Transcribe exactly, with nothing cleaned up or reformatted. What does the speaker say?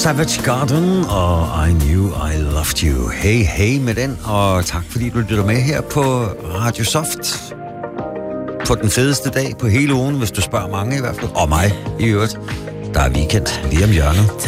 Savage Garden og I Knew I Loved You. Hey, hey med den, og tak fordi du lytter med her på Radio Soft. På den fedeste dag på hele ugen, hvis du spørger mange i hvert fald. Og mig i øvrigt. Der er weekend lige om hjørnet.